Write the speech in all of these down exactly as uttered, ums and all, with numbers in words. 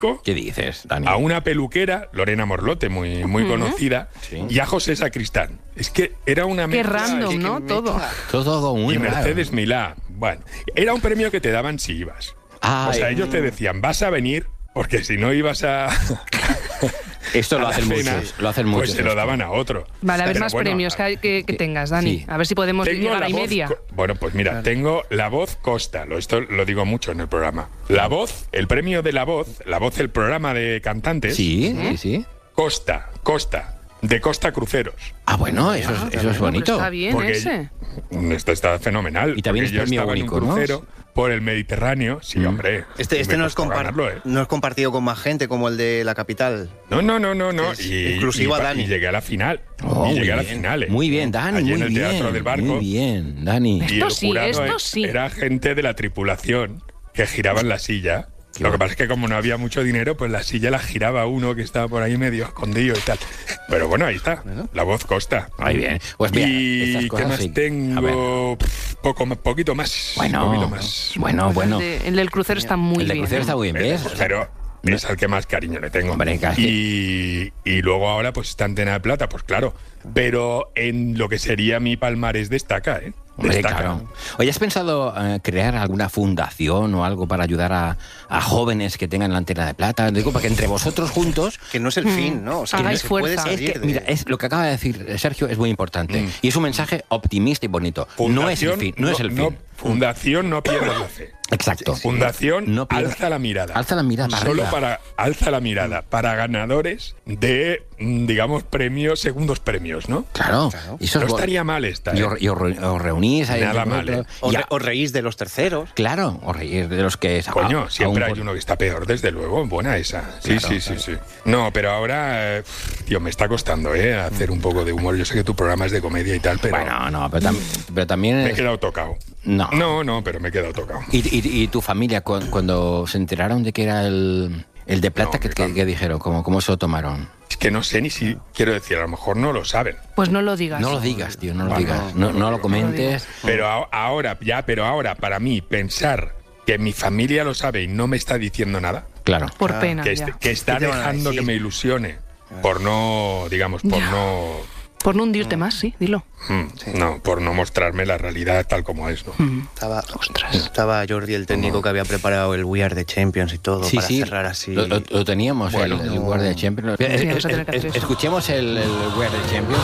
¿Qué dices, Dani? A una peluquera, Lorena Morlote, muy, muy uh-huh. conocida, sí. y a José Sacristán. Es que era una mezcla... Qué random, ¿no? Que todo. Todo muy Y raro. Mercedes Milá. Bueno, era un premio que te daban si ibas. Ay. O sea, ellos te decían, vas a venir, porque si no ibas a... Esto lo hacen cena, muchos, lo hacen muchos. Pues se lo daban a otro. Vale, a ver, Pero más bueno, premios que, que, que tengas, Dani. Sí. A ver si podemos llegar a y media. Bueno, pues mira, claro. tengo La Voz Costa. Esto lo digo mucho en el programa. La Voz, el premio de La Voz, La Voz, el programa de cantantes. Sí, sí, sí. Costa, Costa. De Costa Cruceros. Ah, bueno, eso, ah, es, eso es bonito. Está bien porque ese. Esto está fenomenal. Y también es premio único, en un crucero, ¿no? Por el Mediterráneo, sí, mm. hombre. Este, este no, es ganarlo, ¿eh? no es compartido con más gente como el de La Capital. No, no, no, no, no. Y, inclusivo y, a Dani. Y llegué a la final. Oh, y llegué bien. a la final. ¿eh? Muy bien, Dani, Allí muy en el bien. Teatro del Barco. Muy bien, Dani. Y esto el sí, jurado esto sí. era gente de la tripulación que giraba en la silla. Qué Lo bueno. que pasa es que como no había mucho dinero, pues la silla la giraba uno que estaba por ahí medio escondido y tal. Pero bueno, ahí está. ¿Bueno? La Voz Costa. Muy bien. Pues mira, ¿Y qué más sí. tengo? Poco, poquito más. Bueno, poquito más. bueno, bueno. El, de, el del crucero está muy el del bien. El crucero está muy bien, ¿ves? Pero es al que más cariño le tengo. Hombre, casi. Y, y luego ahora, pues esta Antena de Plata, pues claro. Pero en lo que sería mi palmarés destaca, ¿eh? Hombre, destaca. Claro. Oye, ¿has pensado eh, crear alguna fundación o algo para ayudar a, a jóvenes que tengan la Antena de Plata? Digo, para que entre vosotros juntos... Que no es el mm. fin, ¿no? O sea, Hagáis que fuerza. Puede es que, de... mira, es, lo que acaba de decir Sergio es muy importante. Mm. Y es un mensaje optimista y bonito. Fundación, no es el fin. No, no es el fin. No, fundación, no pierdas la fe. Exacto. Fundación, no pierdas, alza la mirada. Alza la mirada. Solo arriba. para alza la mirada para ganadores de, digamos, premios, segundos premios, ¿no? Claro. claro. Eso no es estaría mal esta. Y ¿eh? os, y os, os reunís ahí. Nada mal. ¿eh? Os, re, os reís de los terceros. Claro, os reís de los que... Coño, a, siempre a un... hay uno que está peor, desde luego. Buena esa. Sí, claro, sí, claro. sí, sí. No, pero ahora, eh, tío, me está costando, ¿eh? Hacer un poco de humor. Yo sé que tu programa es de comedia y tal, pero... Bueno, no, pero, tam pero también... Es... Me he quedado tocado. No. No, no, pero me he quedado tocado. ¿Y, y, y tu familia, cu cuando se enteraron de que era el, el de plata, no, ¿qué, que, que dijeron? ¿Cómo, ¿Cómo se lo tomaron? Es que no sé ni si, quiero decir, a lo mejor no lo saben. Pues no lo digas. No lo digas, tío, no lo bueno, digas. No, no, no lo comentes. Pero a, ahora, ya, pero ahora, para mí, pensar que mi familia lo sabe y no me está diciendo nada. Claro. Por pena, Que, ya. est que está dejando que me ilusione. Por no, digamos, por ya. no... Por no hundirte más, sí, dilo. Mm, sí. No, por no mostrarme la realidad tal como es, ¿no? Mm. Estaba, estaba Jordi, el técnico, no. que había preparado el We Are the Champions y todo, sí, para sí. cerrar así. Lo, lo, lo teníamos, bueno, el, el no. We Are the Champions. Sí, es, es, es, escuchemos el, el We Are the Champions.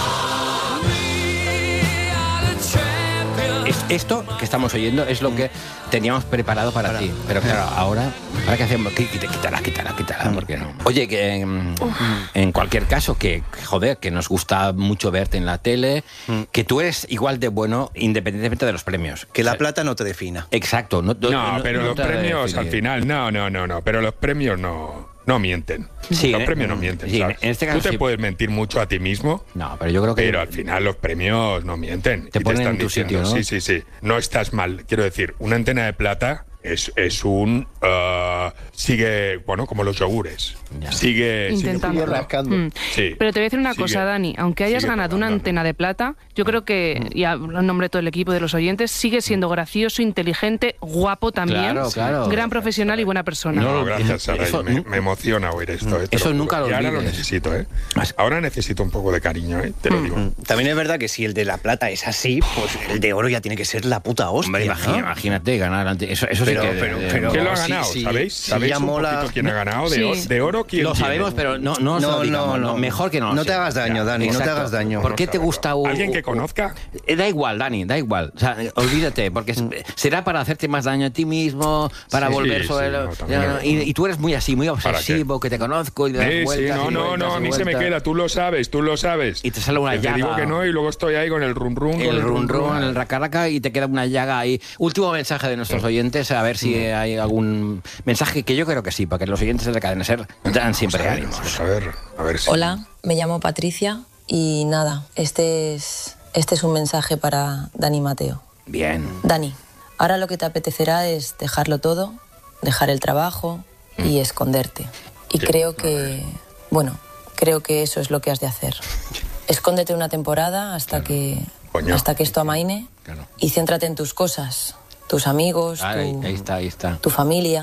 Es, esto que estamos oyendo es lo que teníamos preparado para, para ti. Pero claro, ahora, ¿para qué hacemos? Quítala, quítala, quítala, ¿por qué no? Oye, que en, en cualquier caso, que, joder, que nos gusta mucho verte en la tele, mm. que tú eres igual de bueno independientemente de los premios. Que la plata no te defina. Exacto. No, no, no, no pero no los premios al final, no, no, no, no, pero los premios no... No mienten. Sí, los premios no mienten. Sí, ¿sabes? En este caso Tú te sí. puedes mentir mucho a ti mismo. No, pero yo creo que. Pero al final los premios no mienten. Te y ponen te están en tu diciendo, sitio, ¿no? Sí, sí, sí. No estás mal. Quiero decir, una Antena de Plata es, es un. Uh, sigue, bueno, como los yogures. Ya. Sigue. Intentando. Sigue rascando. Mm. Sí. Pero te voy a decir una sigue, cosa, Dani. Aunque hayas ganado una Antena de Plata, yo creo que, y en nombre de todo el equipo de los oyentes, sigue siendo gracioso, inteligente, guapo también. Claro, claro. Gran profesional y buena persona. No, gracias, Sara. Eso, me, me emociona oír esto. Eh, eso lo nunca lo Y ahora olvides. lo necesito, ¿eh? Ahora necesito un poco de cariño, ¿eh? Te lo digo. Mm. También es verdad que si el de la plata es así, pues el de oro ya tiene que ser la puta hostia. Hombre, imagínate, ¿no? imagínate ganar ante eso, eso pero, sí que. Pero, de, pero, ¿Quién lo ha sí, ganado? sí, ¿Sabéis? Sí, ¿Sabéis un mola... poquito quién ha ganado? Sí. De, oro, de oro, ¿quién Lo tiene? sabemos, pero no, no, no, digamos, no, no. Mejor que no. No te hagas daño, Dani, Exacto. no te hagas daño. ¿Por qué no te gusta un, ¿Alguien que conozca? Eh, da igual, Dani, da igual. O sea, olvídate, porque será para hacerte más daño a ti mismo, para sí, volver sí, sobre... sí, no, ya, no, y, y tú eres muy así, muy obsesivo, que te conozco y das sí, vueltas sí, no, y no, vueltas no, a y mí se me vueltas. queda, tú lo sabes, tú lo sabes. Y te sale una te llaga. Te digo que no y luego estoy ahí con el run run. El, el run run, el racaraca y te queda una llaga ahí. Último mensaje de nuestros sí. oyentes, a ver si sí. hay algún mensaje, que yo creo que sí, para que los oyentes de la Cadena SER dan siempre vamos a ver, ánimos. Vamos a ver, a ver si... Hola, me llamo Patricia y nada, este es, este es un mensaje para Dani Mateo. Bien. Dani, ahora lo que te apetecerá es dejarlo todo, dejar el trabajo mm. y esconderte. Y sí. creo que, bueno, creo que eso es lo que has de hacer. Escóndete una temporada hasta, claro. que, Coño. hasta que esto amaine claro. y céntrate en tus cosas, tus amigos, ahí, tu, ahí está, ahí está. tu familia.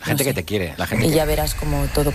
gente no que sé. te quiere, la gente Y que... ya verás como todo